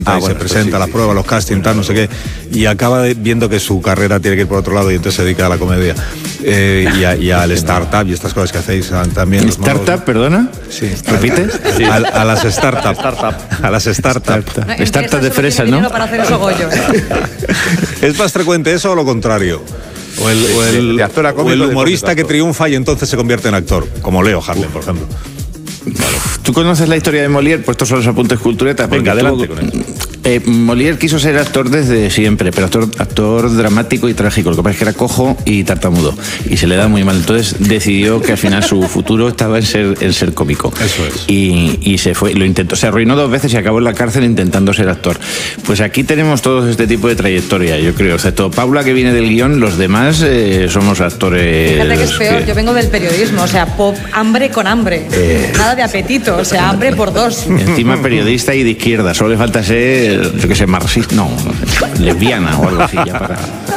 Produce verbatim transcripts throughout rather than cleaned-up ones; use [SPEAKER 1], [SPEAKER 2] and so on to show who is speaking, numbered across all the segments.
[SPEAKER 1] Ah,
[SPEAKER 2] y
[SPEAKER 1] bueno,
[SPEAKER 2] se presenta
[SPEAKER 1] pues sí,
[SPEAKER 2] a las
[SPEAKER 1] sí,
[SPEAKER 2] pruebas,
[SPEAKER 1] sí,
[SPEAKER 2] los castings,
[SPEAKER 1] sí,
[SPEAKER 2] tal, no sé qué, y acaba de- viendo que su carrera tiene que ir por otro lado y entonces se dedica a la comedia eh, y, a, y al startup y estas cosas que hacéis ah, también. los
[SPEAKER 3] ¿Startup,
[SPEAKER 2] monólogos.
[SPEAKER 3] perdona?
[SPEAKER 2] Sí.
[SPEAKER 3] ¿Repites?
[SPEAKER 2] Sí. A, a las startups. A las startups.
[SPEAKER 3] Startup. Startup de fresas,
[SPEAKER 4] Dinero
[SPEAKER 3] ¿no?
[SPEAKER 4] para hacer esos gollos.
[SPEAKER 2] ¿Es más frecuente eso o lo contrario? O el, o el-
[SPEAKER 1] de- de actor a
[SPEAKER 2] o
[SPEAKER 1] cómico,
[SPEAKER 2] el
[SPEAKER 1] de
[SPEAKER 2] humorista
[SPEAKER 1] cómico a
[SPEAKER 2] que
[SPEAKER 1] actor.
[SPEAKER 2] triunfa y entonces se convierte en actor, como Leo Harlem, por ejemplo.
[SPEAKER 3] ¿Tú conoces la historia de Molière? Pues estos son los apuntes culturetas. porque
[SPEAKER 1] Venga, adelante
[SPEAKER 3] tuvo-
[SPEAKER 1] con eso.
[SPEAKER 3] Eh, Molière quiso ser actor desde siempre, pero actor, actor dramático y trágico. Lo que pasa es que era cojo y tartamudo. Y se le da muy mal. Entonces decidió que al final su futuro estaba en ser, en ser cómico.
[SPEAKER 2] Eso es.
[SPEAKER 3] Y, y se fue, lo intentó. Se arruinó dos veces y acabó en la cárcel intentando ser actor. Pues aquí tenemos todos este tipo de trayectoria, yo creo. Excepto Paula, que viene del guión, los demás eh, somos actores.
[SPEAKER 4] Fíjate que es peor,
[SPEAKER 3] que-
[SPEAKER 4] yo vengo del periodismo, o sea, pop, hambre con hambre. Nada de apetito, o sea, hambre por dos.
[SPEAKER 3] Encima periodista y de izquierda, solo le falta ser, yo qué sé, marxista, no, lesbiana o algo así, ya para...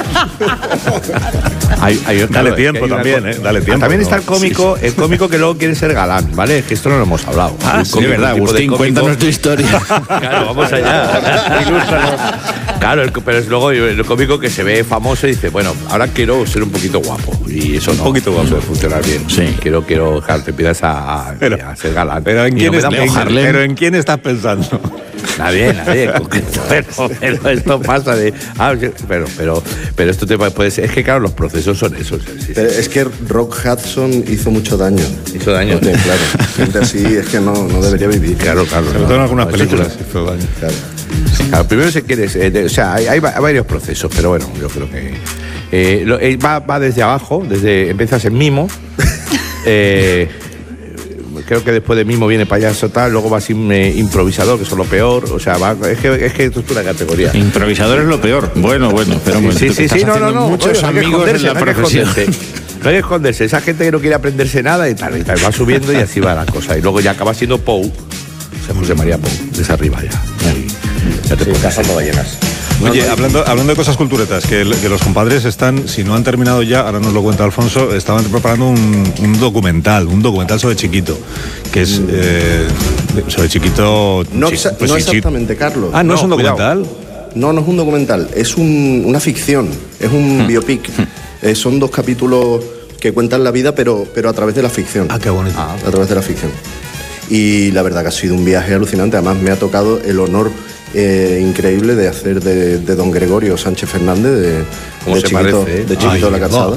[SPEAKER 1] Hay- hay-
[SPEAKER 2] Dale
[SPEAKER 1] claro, es que
[SPEAKER 2] tiempo
[SPEAKER 1] hay una
[SPEAKER 2] también,
[SPEAKER 1] co-
[SPEAKER 2] eh, dale tiempo,
[SPEAKER 1] También
[SPEAKER 2] ¿no?
[SPEAKER 1] está el cómico, el cómico que luego quiere ser galán, ¿vale? Es que esto no lo hemos hablado.
[SPEAKER 3] Ah,
[SPEAKER 1] Un
[SPEAKER 3] sí,
[SPEAKER 1] cómico,
[SPEAKER 3] es verdad,
[SPEAKER 1] un tipo de
[SPEAKER 3] Agustín,
[SPEAKER 1] cómico-
[SPEAKER 3] cuéntanos tu historia.
[SPEAKER 1] Claro, vamos allá. Ilústranos. Claro, el- pero es luego el cómico que se ve famoso y dice, bueno, ahora quiero ser un poquito guapo. Y eso
[SPEAKER 2] Un
[SPEAKER 1] no,
[SPEAKER 2] poquito
[SPEAKER 1] no
[SPEAKER 2] guapo.
[SPEAKER 1] suele funcionar bien.
[SPEAKER 3] Sí.
[SPEAKER 1] Quiero, quiero, claro, te empiezas a, a-
[SPEAKER 2] Pero-
[SPEAKER 1] a ser galán.
[SPEAKER 2] Pero ¿en
[SPEAKER 1] Y
[SPEAKER 2] quién,
[SPEAKER 1] no me
[SPEAKER 2] es-
[SPEAKER 1] da
[SPEAKER 2] en-
[SPEAKER 1] mucho-
[SPEAKER 3] Harlem.
[SPEAKER 2] pero ¿en quién estás pensando?
[SPEAKER 1] Nadie, nadie. en concreto, pero, pero esto pasa de. Ah, pero, pero, pero esto te puede ser. Es que, claro, los procesos son esos. Sí, sí.
[SPEAKER 5] Pero es que Rock Hudson hizo mucho daño.
[SPEAKER 1] Hizo daño.
[SPEAKER 5] Porque, claro, gente así es que no, no debería vivir.
[SPEAKER 1] Claro, claro.
[SPEAKER 2] Sobre todo en algunas
[SPEAKER 1] No, eso es
[SPEAKER 2] películas.
[SPEAKER 1] una-
[SPEAKER 2] hizo daño.
[SPEAKER 5] Claro.
[SPEAKER 1] Claro, primero se quiere. eh, de- o sea, hay, hay va- varios procesos, pero bueno, yo creo que. eh, lo- eh, va, va desde abajo, desde empiezas en mimo. eh, creo que después de mimo viene payaso tal, luego vas im- eh, improvisador, que eso es lo peor. O sea, va, es que es que esto es una categoría.
[SPEAKER 3] Improvisador es lo peor. Bueno, bueno, pero un
[SPEAKER 1] Sí,
[SPEAKER 3] momento,
[SPEAKER 1] sí,
[SPEAKER 3] que
[SPEAKER 1] sí,
[SPEAKER 3] estás
[SPEAKER 1] no, no,
[SPEAKER 3] haciendo
[SPEAKER 1] no.
[SPEAKER 3] muchos
[SPEAKER 1] oye, no hay que
[SPEAKER 3] amigos en
[SPEAKER 1] esconderse,
[SPEAKER 3] la
[SPEAKER 1] no hay que
[SPEAKER 3] profesión.
[SPEAKER 1] esconderse. No hay que esconderse. Esa gente que no quiere aprenderse nada y tal, y tal, va subiendo y así va la cosa. Y luego ya acaba siendo Pou, o sea, José María Pou, desde arriba ya. Ahí, ya te pones.
[SPEAKER 5] Cazando ballenas.
[SPEAKER 2] Oye, hablando, hablando de cosas culturetas, que, el- que los compadres están, si no han terminado ya, ahora nos lo cuenta Alfonso, estaban preparando un, un documental, un documental sobre Chiquito, que es eh, sobre Chiquito...
[SPEAKER 5] No,
[SPEAKER 2] chi-
[SPEAKER 5] exa-
[SPEAKER 2] pues
[SPEAKER 5] no
[SPEAKER 2] sí, chi-
[SPEAKER 5] exactamente, Carlos.
[SPEAKER 2] Ah, ¿no, es un
[SPEAKER 1] No, cuidado.
[SPEAKER 2] documental?
[SPEAKER 5] No, no es un documental, es un- una ficción, es un biopic. Eh, son dos capítulos que cuentan la vida, pero, pero a través de la ficción.
[SPEAKER 2] Ah, qué bonito.
[SPEAKER 5] A través de la ficción. Y la verdad que ha sido un viaje alucinante. Además, me ha tocado el honor eh, increíble de hacer de, de don Gregorio Sánchez Fernández, de,
[SPEAKER 1] ¿Cómo
[SPEAKER 5] de
[SPEAKER 1] se
[SPEAKER 5] Chiquito,
[SPEAKER 1] parece, eh?
[SPEAKER 5] de Chiquito
[SPEAKER 2] Ay,
[SPEAKER 5] la Calzada.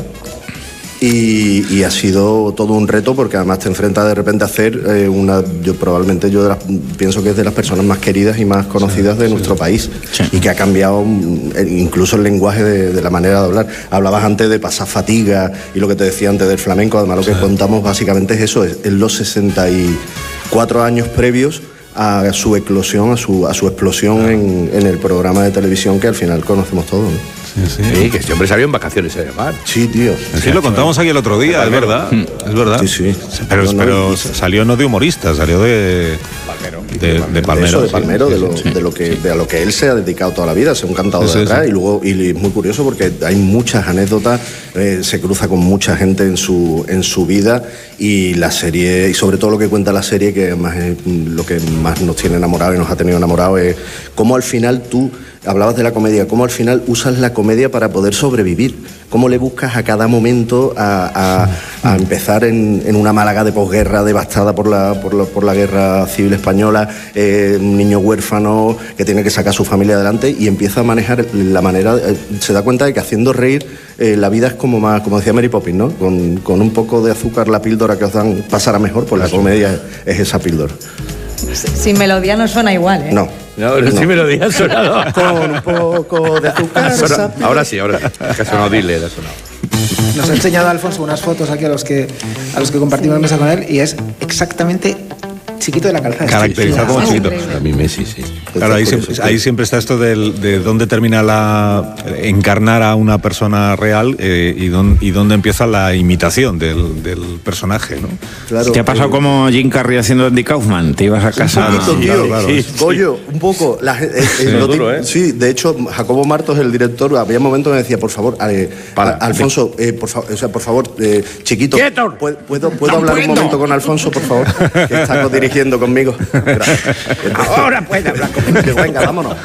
[SPEAKER 5] Y, y ha sido todo un reto porque además te enfrentas de repente a hacer eh, una, yo probablemente yo de las- pienso que es de las personas más queridas y más conocidas de nuestro país
[SPEAKER 3] Sí.
[SPEAKER 5] y que ha cambiado mm, eh, incluso el lenguaje de, de la manera de hablar. Hablabas antes de pasar fatiga y lo que te decía antes del flamenco, además lo que contamos básicamente es eso, es, es los sesenta y cuatro años previos a su eclosión, a su, a su explosión en, en el programa de televisión que al final conocemos todos, ¿no?
[SPEAKER 1] Sí, que este hombre salió en vacaciones a llamar.
[SPEAKER 5] Sí, tío.
[SPEAKER 2] Sí, lo contamos aquí el otro día, es verdad. Es verdad.
[SPEAKER 5] Sí, sí.
[SPEAKER 2] Pero,
[SPEAKER 5] No, no,
[SPEAKER 2] pero
[SPEAKER 5] y-
[SPEAKER 2] salió no de humorista, salió de... De, de
[SPEAKER 5] De
[SPEAKER 2] Palmero.
[SPEAKER 5] eso, de
[SPEAKER 2] sí.
[SPEAKER 5] Palmero, de, lo, de lo que, de a lo que él se ha dedicado toda la vida, ser un cantador
[SPEAKER 2] Eso,
[SPEAKER 5] de atrás.
[SPEAKER 2] eso.
[SPEAKER 5] Y luego, y es muy curioso porque hay muchas anécdotas, eh, se cruza con mucha gente en su, en su vida y la serie, y sobre todo lo que cuenta la serie, que además es lo que más nos tiene enamorados y nos ha tenido enamorados, es cómo al final tú, hablabas de la comedia, cómo al final usas la comedia para poder sobrevivir, cómo le buscas a cada momento a, a- a empezar en, en una Málaga de posguerra devastada por la, por la, por la guerra civil española, eh, un niño huérfano que tiene que sacar a su familia adelante y empieza a manejar la manera, eh, se da cuenta de que haciendo reír eh, la vida es como más, como decía Mary Poppins, ¿no? Con, con un poco de azúcar la píldora que os dan pasará mejor, pues la comedia es esa píldora.
[SPEAKER 4] Sin melodía no suena igual, ¿eh?
[SPEAKER 5] No.
[SPEAKER 1] No, pero sí me lo digas sonado.
[SPEAKER 5] Con un poco de azúcar.
[SPEAKER 1] Sona-
[SPEAKER 5] esa píldora.
[SPEAKER 1] ahora sí, ahora sí. Que ha sonado dile, ha sonado.
[SPEAKER 6] Nos ha enseñado Alfonso unas fotos aquí a los que a los que compartimos mesa con él y es exactamente Chiquito de la Calzada.
[SPEAKER 2] Caracterizado como
[SPEAKER 4] Sí,
[SPEAKER 2] Chiquito.
[SPEAKER 4] increíble.
[SPEAKER 1] A mí Messi, sí.
[SPEAKER 2] Claro, ahí
[SPEAKER 5] Por
[SPEAKER 2] siempre,
[SPEAKER 5] eso,
[SPEAKER 2] ahí siempre está esto del- de dónde termina la encarnar a una persona real eh, y, dónde, y dónde empieza la imitación del, del personaje, ¿no?
[SPEAKER 5] Claro,
[SPEAKER 3] ¿Te ha pasado
[SPEAKER 5] eh,
[SPEAKER 3] como Jim Carrey haciendo Andy Kaufman? ¿Te ibas a casa?
[SPEAKER 5] Un poquito,
[SPEAKER 2] sí,
[SPEAKER 5] tío.
[SPEAKER 2] claro, claro.
[SPEAKER 5] Sí, Goyo, un poco. La, gen- eh, eh, lo
[SPEAKER 1] duro,
[SPEAKER 5] ti-
[SPEAKER 1] ¿eh?
[SPEAKER 5] Sí, de hecho, Jacobo Martos, el director, había momentos que me decía, por favor, eh,
[SPEAKER 1] Para.
[SPEAKER 5] a- Alfonso, eh, por, fa- o sea, por favor, eh, Chiquito,
[SPEAKER 1] ¡Quieto!
[SPEAKER 5] ¿puedo, puedo, ¿puedo hablar un momento con Alfonso, por favor? Que está dirigiendo conmigo.
[SPEAKER 1] Ahora puede hablar conmigo.
[SPEAKER 5] Venga, vámonos.